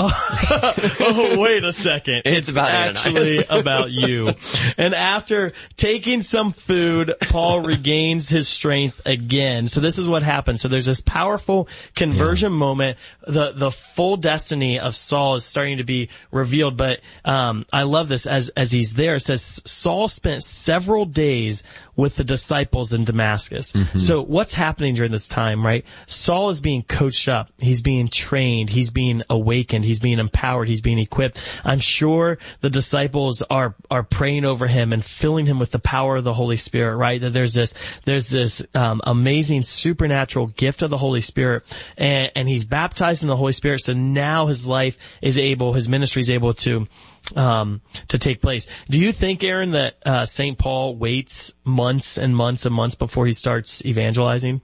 Oh, wait a second. It's, it's about actually about you. And after taking some food, Paul regains his strength again. So this is what happens. So there's this powerful conversion yeah. moment. The, the full destiny of Saul is starting to be revealed. But um I love this as as he's there. It says Saul spent several days with the disciples in Damascus. Mm-hmm. So what's happening during this time, right? Saul is being coached up. He's being trained. He's being awakened. He's being empowered. He's being equipped. I'm sure the disciples are are praying over him and filling him with the power of the Holy Spirit, right? That there's this there's this um amazing supernatural gift of the Holy Spirit, and, and he's baptized in the Holy Spirit. So now his life is able, his ministry is able to um to take place. Do you think, Aaron, that uh Saint Paul waits months and months and months before he starts evangelizing?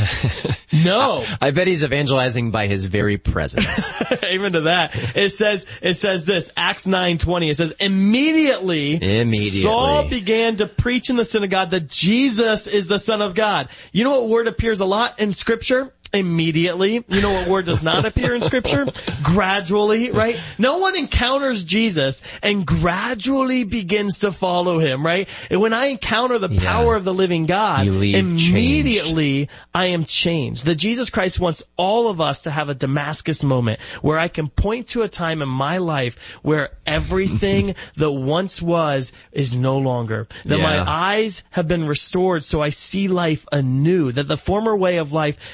No. I, I bet he's evangelizing by his very presence. Amen to that. It says, it says this, Acts nine twenty, it says, immediately, immediately, Saul began to preach in the synagogue that Jesus is the Son of God. You know what word appears a lot in Scripture? Immediately. You know what word does not appear in Scripture? Gradually, right? No one encounters Jesus and gradually begins to follow him, right? And when I encounter the yeah. power of the living God, you leave immediately changed. I am changed. That Jesus Christ wants all of us to have a Damascus moment where I can point to a time in my life where everything that once was is no longer. That yeah. my eyes have been restored so I see life anew. That the former way of life has passed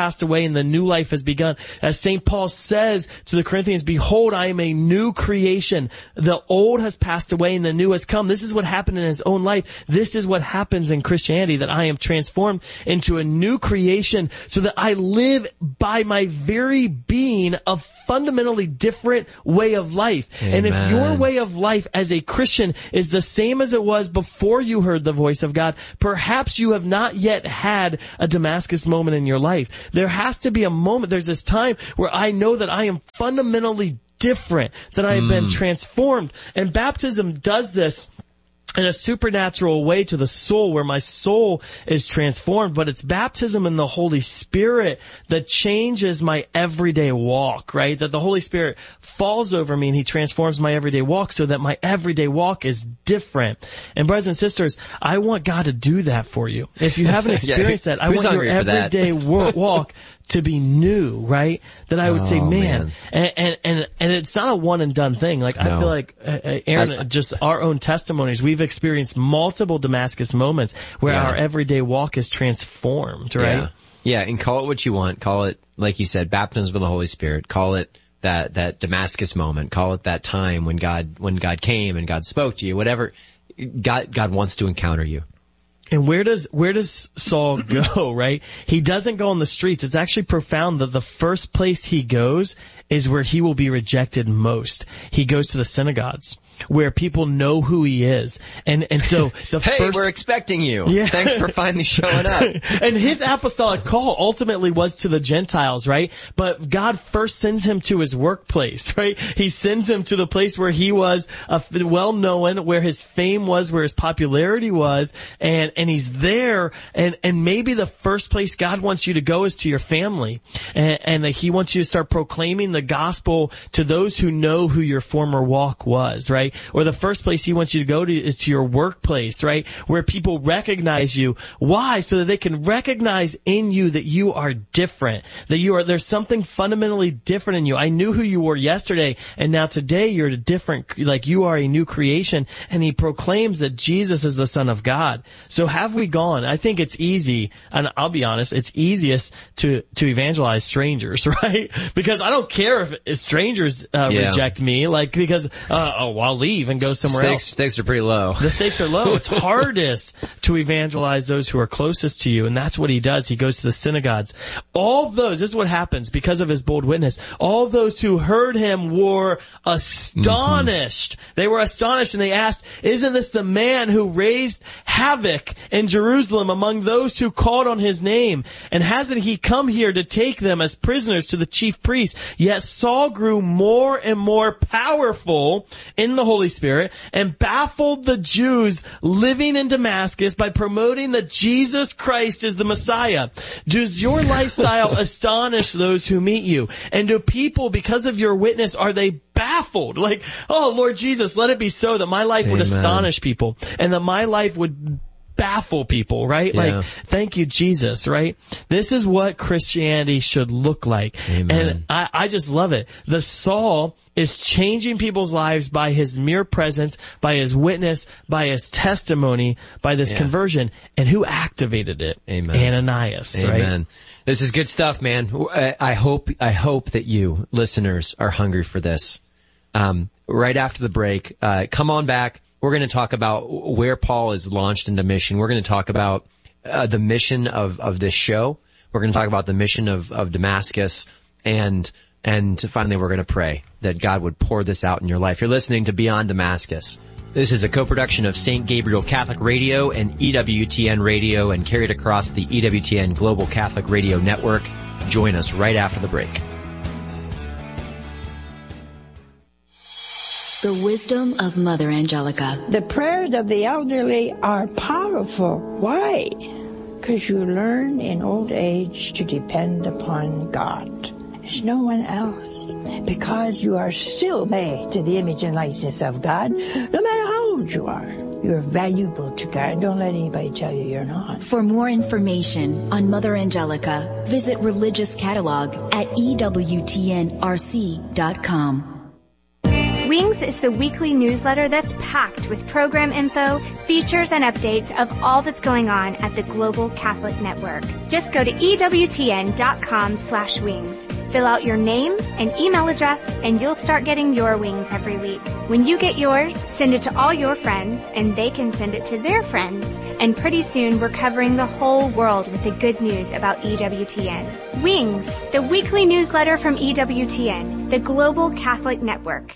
passed away and the new life has begun. As Saint Paul says to the Corinthians, behold, I am a new creation. The old has passed away and the new has come. This is what happened in his own life. This is what happens in Christianity, that I am transformed into a new creation so that I live by my very being a fundamentally different way of life. Amen. And if your way of life as a Christian is the same as it was before you heard the voice of God, perhaps you have not yet had a Damascus moment in your life. There has to be a moment. There's this time where I know that I am fundamentally different, that I have mm. been transformed. And baptism does this in a supernatural way to the soul, where my soul is transformed, but it's baptism in the Holy Spirit that changes my everyday walk, right? That the Holy Spirit falls over me and He transforms my everyday walk so that my everyday walk is different. And brothers and sisters, I want God to do that for you. If you haven't experienced yeah, that, I want your everyday walk to be new, right? That I would oh, say, man, man. And, and, and, and it's not a one and done thing. Like, no. I feel like, uh, Aaron, I, just our own testimonies, we've experienced multiple Damascus moments where yeah. our everyday walk is transformed, right? Yeah. yeah, and call it what you want. Call it, like you said, baptism of the Holy Spirit. Call it that, that Damascus moment. Call it that time when God, when God came and God spoke to you, whatever. God, God wants to encounter you. And where does, where does Saul go, right? He doesn't go on the streets. It's actually profound that the first place he goes is where he will be rejected most. He goes to the synagogues, where people know who he is. And, and so the hey, first... we're expecting you. Yeah. Thanks for finally showing up. And his apostolic call ultimately was to the Gentiles, right? But God first sends him to his workplace, right? He sends him to the place where he was uh, well known, where his fame was, where his popularity was, and, and he's there. And, and maybe the first place God wants you to go is to your family. And, and he wants you to start proclaiming the gospel to those who know who your former walk was, right? Or the first place he wants you to go to is to your workplace, right? Where people recognize you. Why? So that they can recognize in you that you are different. That you are, there's something fundamentally different in you. I knew who you were yesterday, and now today you're a different, like you are a new creation. And he proclaims that Jesus is the Son of God. So have we gone? I think it's easy, and I'll be honest, it's easiest to, to evangelize strangers, right? Because I don't care if, if strangers uh, yeah. reject me, like, because, uh, oh, I'll leave and go somewhere stakes, else. Stakes are pretty low. The stakes are low. It's hardest to evangelize those who are closest to you, and that's what he does. He goes to the synagogues. All of those, this is what happens because of his bold witness. All those who heard him were astonished. Mm-hmm. They were astonished, and they asked, isn't this the man who raised havoc in Jerusalem among those who called on his name? And hasn't he come here to take them as prisoners to the chief priests? Yet Saul grew more and more powerful in the Holy Spirit and baffled the Jews living in Damascus by promoting that Jesus Christ is the Messiah. Does your lifestyle astonish those who meet you? And do people, because of your witness, are they baffled? Like, oh, Lord Jesus, let it be so that my life Amen. Would astonish people and that my life would baffle people, right? Yeah. Like, thank you, Jesus, right? This is what Christianity should look like. Amen. And I, I just love it. The Saul is changing people's lives by his mere presence, by his witness, by his testimony, by this yeah. conversion. And who activated it? Amen. Ananias, Amen. right? This is good stuff, man. I hope, I hope that you, listeners, are hungry for this. Um, right after the break, uh, come on back. We're going to talk about where Paul is launched into mission. We're going to talk about uh, the mission of, of this show. We're going to talk about the mission of, of Damascus, and and finally we're going to pray that God would pour this out in your life. You're listening to Beyond Damascus. This is a co-production of Saint Gabriel Catholic Radio and E W T N Radio, and carried across the E W T N Global Catholic Radio Network. Join us right after the break. The wisdom of Mother Angelica. The prayers of the elderly are powerful. Why? Because you learn in old age to depend upon God. There's no one else. Because you are still made to the image and likeness of God, no matter how old you are. You're valuable to God. Don't let anybody tell you you're not. For more information on Mother Angelica, visit Religious Catalog at E W T N R C dot com. Wings is the weekly newsletter that's packed with program info, features, and updates of all that's going on at the Global Catholic Network. Just go to E W T N dot com slash wings. Fill out your name and email address, and you'll start getting your wings every week. When you get yours, send it to all your friends, and they can send it to their friends. And pretty soon, we're covering the whole world with the good news about E W T N. Wings, the weekly newsletter from E W T N, the Global Catholic Network.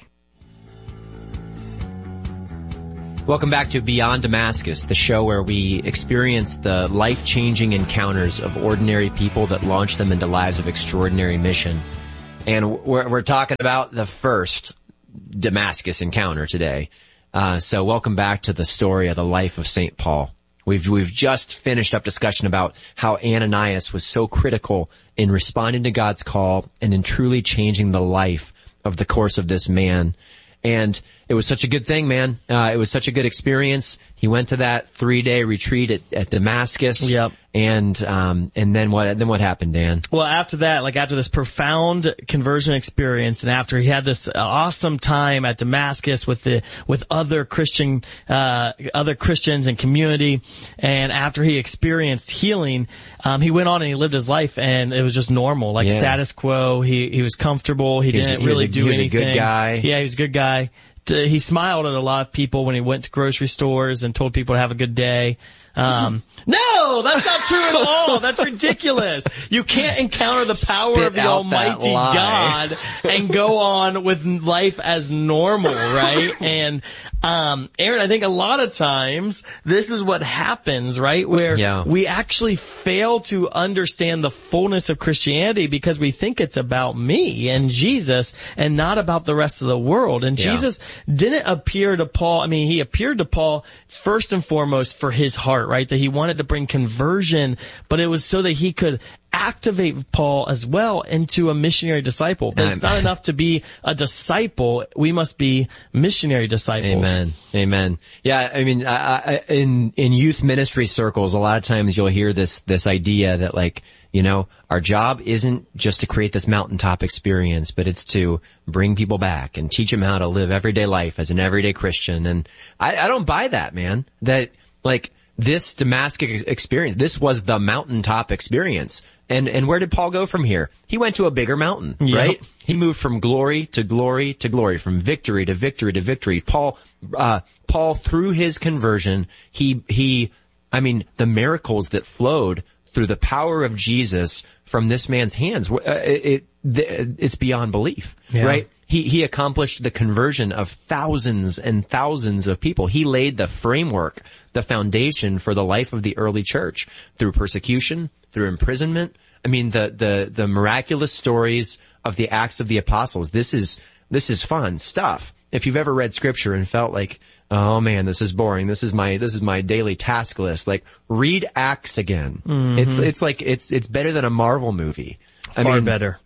Welcome back to Beyond Damascus, the show where we experience the life-changing encounters of ordinary people that launch them into lives of extraordinary mission. And we're, we're talking about the first Damascus encounter today. Uh, so welcome back to the story of the life of Saint Paul. We've, we've just finished up discussion about how Ananias was so critical in responding to God's call and in truly changing the life of the course of this man. And it was such a good thing, man. Uh, it was such a good experience. He went to that three-day retreat at, at Damascus. Yep. And, um, and then what, then what happened, Dan? Well, after that, like after this profound conversion experience, and after he had this awesome time at Damascus with the, with other Christian, uh, other Christians and community, and after he experienced healing, um, he went on and he lived his life, and it was just normal, like yeah. status quo. He, he was comfortable. He, he was, didn't he really a, do he was anything. He was a good guy. Yeah, he was a good guy. He smiled at a lot of people when he went to grocery stores and told people to have a good day. Um, no, that's not true at all. That's ridiculous. You can't encounter the power Spit of the out Almighty God and go on with life as normal, right? And, um, Aaron, I think a lot of times this is what happens, right? Where yeah. we actually fail to understand the fullness of Christianity because we think it's about me and Jesus and not about the rest of the world. And yeah. Jesus didn't appear to Paul. I mean, he appeared to Paul first and foremost for his heart, right? That he wanted to bring conversion, but it was so that he could activate Paul as well into a missionary disciple. But it's not enough to be a disciple. We must be missionary disciples. Amen. Amen. Yeah, I mean, I, I, in, in youth ministry circles, a lot of times you'll hear this, this idea that like, you know, our job isn't just to create this mountaintop experience, but it's to bring people back and teach them how to live everyday life as an everyday Christian. And I, I don't buy that, man. That, like, this Damascus experience, this was the mountaintop experience. And, and where did Paul go from here? He went to a bigger mountain, yep. right? He moved from glory to glory to glory, from victory to victory to victory. Paul, uh, Paul, through his conversion, he, he, I mean, the miracles that flowed through the power of Jesus from this man's hands, uh, it, it, it's beyond belief, yeah. right? He, he accomplished the conversion of thousands and thousands of people. He laid the framework, the foundation for the life of the early church through persecution, through imprisonment. I mean, the, the, the miraculous stories of the Acts of the Apostles. This is, this is fun stuff. If you've ever read scripture and felt like, oh man, this is boring. This is my, this is my daily task list. Like, read Acts again. Mm-hmm. It's, it's like, it's, it's better than a Marvel movie. I Far mean, better.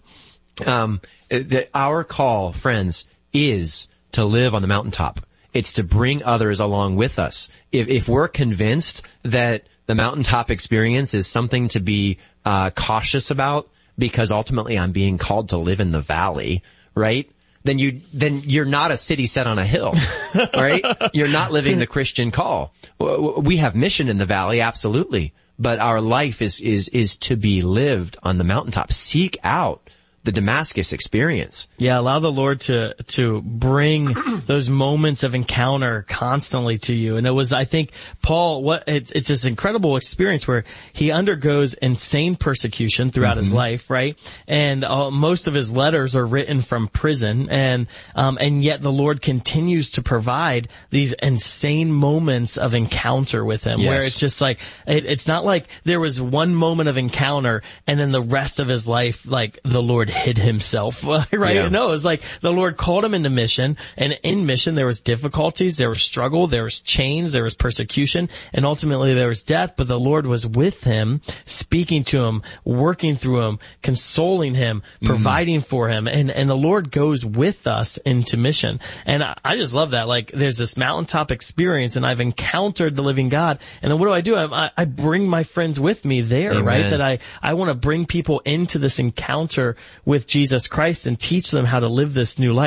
Um, the, our call, friends, is to live on the mountaintop. It's to bring others along with us. If, if we're convinced that the mountaintop experience is something to be, uh, cautious about because ultimately I'm being called to live in the valley, right? Then you, then you're not a city set on a hill, right? You're not living the Christian call. We have mission in the valley, absolutely. But our life is, is, is to be lived on the mountaintop. Seek out the Damascus experience. Yeah, allow the Lord to, to bring those moments of encounter constantly to you. And it was, I think, Paul, what, it's, it's this incredible experience where he undergoes insane persecution throughout mm-hmm. his life, right? And, uh, most of his letters are written from prison, and, um, and yet the Lord continues to provide these insane moments of encounter with him, yes. where it's just like, it, it's not like there was one moment of encounter and then the rest of his life, like, the Lord hid himself, right? Yeah. No, it's like the Lord called him into mission, and in mission there was difficulties, there was struggle, there was chains, there was persecution, and ultimately there was death, but the Lord was with him, speaking to him, working through him, consoling him, providing mm. for him, and, and the Lord goes with us into mission. And I, I just love that. Like, there's this mountaintop experience, and I've encountered the living God, and then what do I do? I, I bring my friends with me there, Amen. right? That I, I want to bring people into this encounter with Jesus Christ and teach them how to live this new life.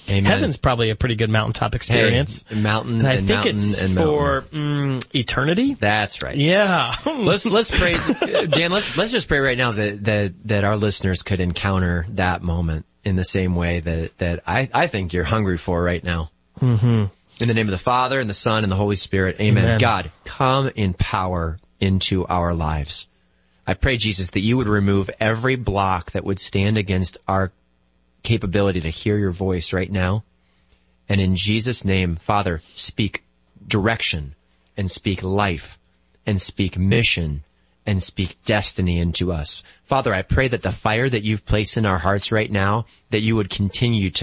Amen. Heaven's probably a pretty good mountaintop experience. Hey, mountain and I and think mountain it's and for mm, eternity. That's right. Yeah. let's let's pray, Dan. Let's let's just pray right now that that that our listeners could encounter that moment in the same way that that I I think you're hungry for right now. Mm-hmm. In the name of the Father and the Son and the Holy Spirit. Amen. Amen. God, come in power into our lives. I pray, Jesus, that you would remove every block that would stand against our capability to hear your voice right now. And in Jesus' name, Father, speak direction and speak life and speak mission and speak destiny into us. Father, I pray that the fire that you've placed in our hearts right now, that you would continue to